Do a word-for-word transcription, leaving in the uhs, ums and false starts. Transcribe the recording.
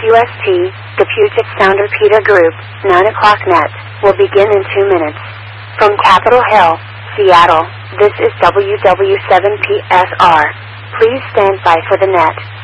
U S T, the Puget Sound Repeater Group, nine o'clock net, will begin in two minutes. From Capitol Hill, Seattle, this is W W seven P S R. Please stand by for the net.